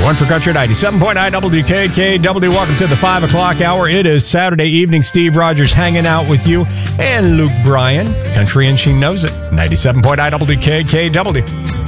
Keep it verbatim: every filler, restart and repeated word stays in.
One for Country, ninety-seven point nine W K K W. Welcome to the five o'clock hour. It is Saturday evening. Steve Rogers hanging out with you and Luke Bryan. Country and She Knows It. ninety-seven point nine W K K W.